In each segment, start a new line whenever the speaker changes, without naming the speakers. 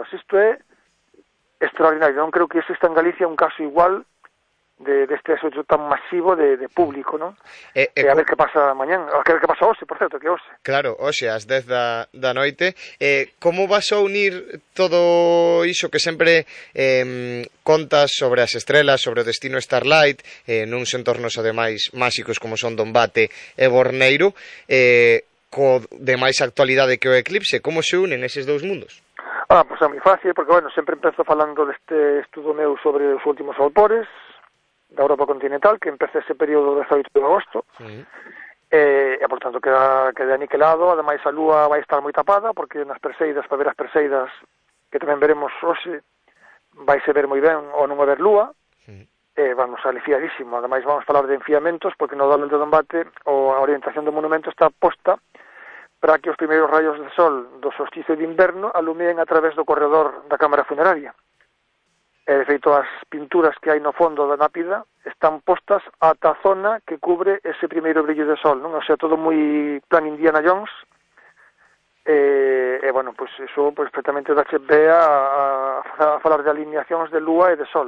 pessoas. Isto é extraordinario. Non creo que exista en Galicia un caso igual deste asunto tan masivo de público, non? E a ver que pasa mañán, a ver que pasa hoxe, por certo, que hoxe.
Claro, hoxe ás 10 da noite. Como vas a unir todo iso que sempre contas sobre as estrelas, sobre o destino Starlight, nuns entornos ademais máxicos como son Dombate e Borneiro, co de máis actualidade que o eclipse? Como se unen eses dous mundos?
Pois é moi fácil, porque, bueno, sempre empezo falando deste estudo meu sobre os últimos autores da Europa continental, que empeza ese período de 18 de agosto, e, por tanto, queda aniquilado. Ademais, a lúa vai estar moi tapada, porque nas Perseidas, para ver as Perseidas, que tamén veremos hoxe, vaise ver moi ben ou non haber lúa, vamos alifiadísimo. Ademais, vamos falar de enfiamentos, porque no Dolo de Dombate a orientación do monumento está posta para que os primeiros rayos de sol do solsticio de inverno alumeen a través do corredor da cámara funeraria. De feito, as pinturas que hai no fondo da lápida están postas ata a zona que cubre ese primeiro brillo de sol, non? O sea, todo moi plan Indiana Jones, bueno, pois iso perfectamente dache ve a falar de alineacións de lúa e de sol.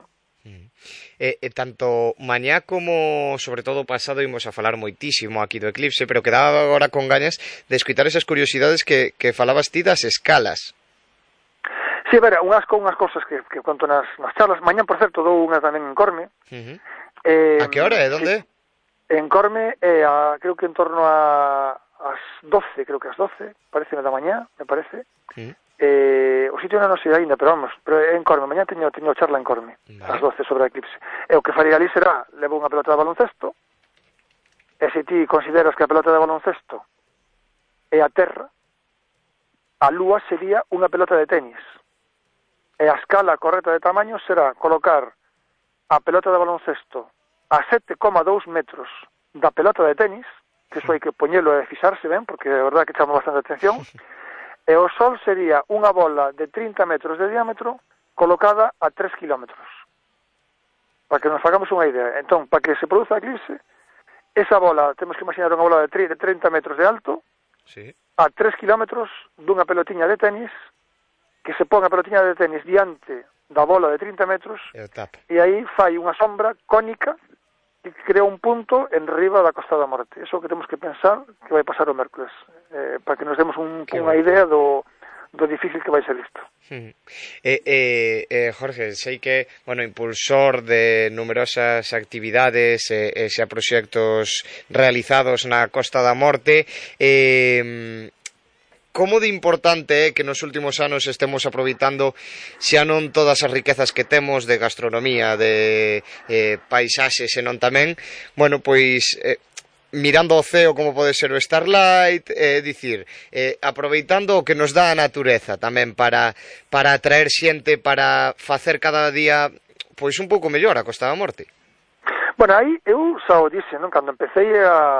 Tanto mañá como, sobre todo, pasado, imos a falar moitísimo aquí do eclipse, pero quedaba agora con gañas de escutar esas curiosidades que falabas ti das escalas.
Sí, vera, unhas cousas que conto nas charlas. Mañán, por certo, dou unha tamén en Corme.
A que hora e onde?
En Corme, creo que en torno ás 12, creo que ás 12, parece da mañá, me parece. O sitio non sei ainda, pero vamos, en Corme, mañá teño charla en Corme, ás 12 sobre a eclipse. E o que faría ali será, levo unha pelota de baloncesto, e se ti consideras que a pelota de baloncesto é a terra, a lúa sería unha pelota de tenis. E a escala correcta de tamaño será colocar a pelota de baloncesto a 7,2 metros da pelota de tenis, que iso hai que poñelo e fixarse ben, porque é verdade que chama bastante atención, e o sol sería unha bola de 30 metros de diámetro colocada a 3 kilómetros. Para que nos fagamos unha idea. Entón, para que se produza a eclipse, esa bola, temos que imaginar unha bola de 30 metros de alto, a 3 kilómetros dunha pelotiña de tenis, que se pon a pelotiña de tenis diante da bola de 30 metros e aí fai unha sombra cónica que crea un punto en riba da Costa da Morte. Iso que temos que pensar que vai pasar o mércores, para que nos demos unha idea do difícil que vai ser isto.
Jorge, sei que, bueno, impulsor de numerosas actividades e xa proxectos realizados na Costa da Morte, como de importante é que nos últimos anos estemos aproveitando xa non todas as riquezas que temos de gastronomía, de paisaxes, senón tamén, bueno, pois mirando ao ceo como pode ser o Starlight, dicir, aproveitando o que nos dá a natureza tamén para atraer xente, para facer cada día pois un pouco mellor a Costa da Morte.
Bueno, aí eu xa o dixen, non? Cando empecé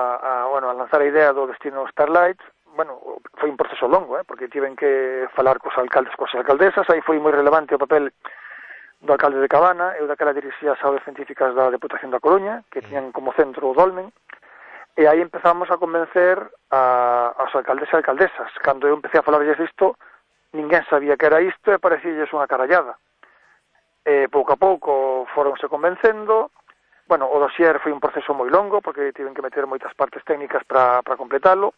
a lanzar a idea do destino Starlight, bueno, foi un proceso longo, porque tiven que falar cos alcaldes, cos alcaldesas. Aí foi moi relevante o papel do alcalde de Cabana. Eu daquela dirixía as aulas científicas da Deputación da Coruña, que tiñan como centro o Dolmen, e aí empezamos a convencer aos alcaldes e alcaldesas. Cando eu empecé a falarlles disto, ninguén sabía que era isto e parecíalles unha carallada. Pouco a pouco foronse convencendo. Bueno, o dossier foi un proceso moi longo, porque tiven que meter moitas partes técnicas para completalo.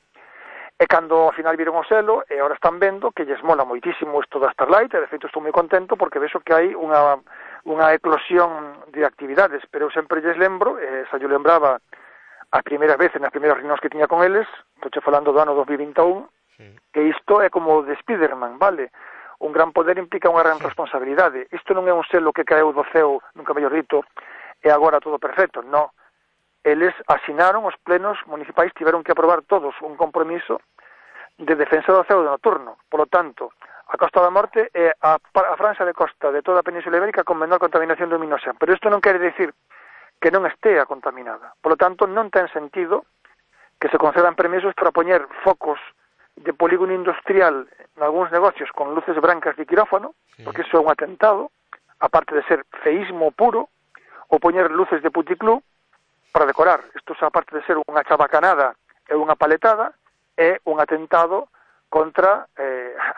E cando ao final viron o selo, e agora están vendo que lles mola moitísimo isto da Starlight, e de feito estou moi contento porque vexo que hai unha eclosión de actividades, pero eu sempre lles lembro, xa yo lembraba as primeiras veces, nas primeiras reunións que tiña con eles, estou falando do ano 2021, que isto é como de Spiderman, vale? Un gran poder implica unha gran responsabilidade. Isto non é un selo que caeu do ceo, nunca mellor dito, e agora todo perfecto, non. Eles asinaron, os plenos municipais tiveron que aprobar todos un compromiso de defensa do ceo nocturno. Por lo tanto, a Costa da Morte é a franxa de costa de toda a Península Ibérica con menor contaminación luminosa. Pero isto non quere dicir que non estea contaminada. Por lo tanto, non ten sentido que se concedan permisos para poñer focos de polígono industrial en algúns negocios con luces brancas de quirófano, porque iso é un atentado, aparte de ser feísmo puro, ou poñer luces de puticlub para decorar. Isto, aparte de ser unha chabacanada e unha paletada, é un atentado contra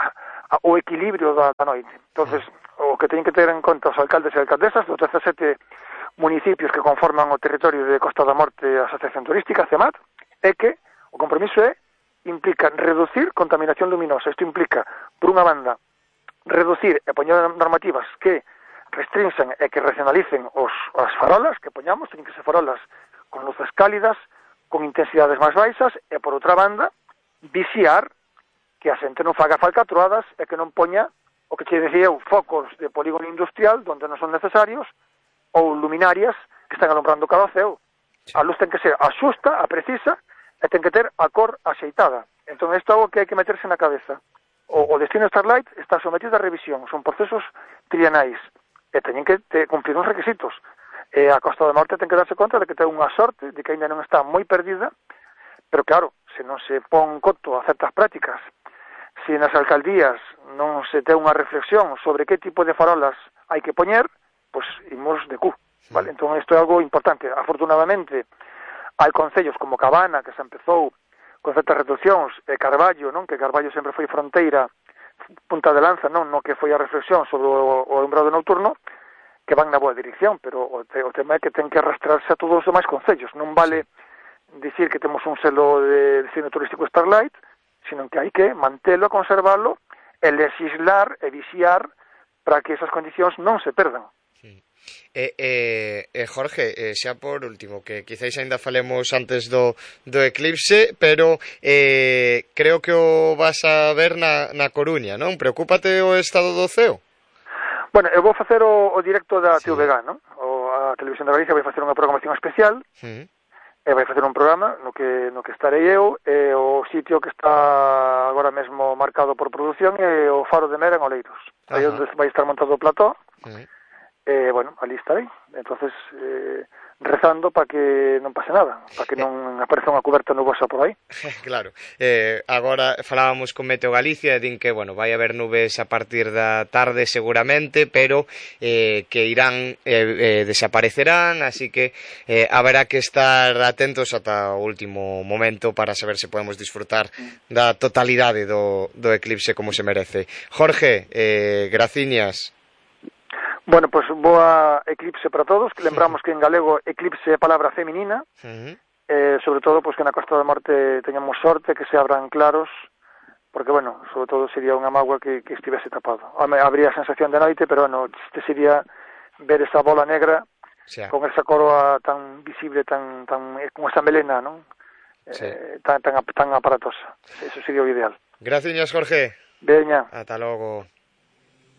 o equilibrio da noite. Entonces, o que teñen que ter en conta os alcaldes e alcaldesas dos 17 municipios que conforman o territorio de Costa da Morte a Asociación Turística, CEMAT, é que o compromiso implica reducir contaminación luminosa. Isto implica, por unha banda, reducir e poñer normativas que restrinxan e que racionalicen as farolas que poñamos, teñen que ser farolas con luces cálidas, con intensidades máis baixas, e por outra banda, vixiar que a xente non faga falcatruadas e que non poña o que che decía eu, focos de polígono industrial donde non son necesarios ou luminarias que están alumbrando cada ceo. A luz ten que ser a xusta, a precisa e ten que ter a cor axeitada. Entón, isto é algo que hai que meterse na cabeza. O destino Starlight está sometido a revisión, son procesos trienais e teñen que cumplir uns requisitos. E a Costa da Morte ten que darse conta de que ten unha sorte, de que ainda non está moi perdida, pero claro, se non se pon coto a certas prácticas, se nas alcaldías non se ten unha reflexión sobre que tipo de farolas hai que poñer, pois imos de cu, vale? Entón, isto é algo importante. Afortunadamente, hai concellos como Cabana, que se empezou con certas reduccións, e Carballo, non? Que Carballo sempre foi fronteira, punta de lanza, non? No que foi a reflexión sobre o alumbrado nocturno, que van na boa dirección, pero o tema é que ten que arrastrarse a todos os demais concellos. Non vale dicir que temos un selo de destino turístico Starlight, sino que hai que mantelo, conservalo, e legislar e vixiar para que esas condicións non se perdan.
Jorge, xa por último, que quizáis ainda falemos antes do eclipse, pero creo que o vas a ver na Coruña, non? Preocúpate o estado do ceo?
Bueno, eu vou facer o directo da TVG, non? A Televisión de Galicia vai facer unha programación especial, e vai facer un programa no que estarei eu, e o sitio que está agora mesmo marcado por produción é o Faro de Mera en Oleiros. Aí onde vai estar montado o plató, e, bueno, ali estarei. Entonces, rezando para que non pase nada, para que non apareza unha cuberta nubosa por aí.
Claro. Agora falábamos con Meteo Galicia e din que, bueno, vai haber nubes a partir da tarde seguramente, pero que irán desaparecerán, así que haberá que estar atentos ata o último momento para saber se podemos disfrutar da totalidade do eclipse como se merece. Jorge, graciñas.
Bueno, pois boa eclipse para todos, que lembramos que en galego eclipse é palabra feminina, sobre todo pois que na Costa da Morte teñamos sorte, que se abran claros, porque, bueno, sobre todo sería unha mágoa que estivese tapado. Habría a sensación de noite, pero, bueno, este sería ver esa bola negra con esa coroa tan visible, tan con esa melena, non? Tan aparatosa. Eso sería o ideal.
Graciñas, Jorge.
Veña.
Ata logo.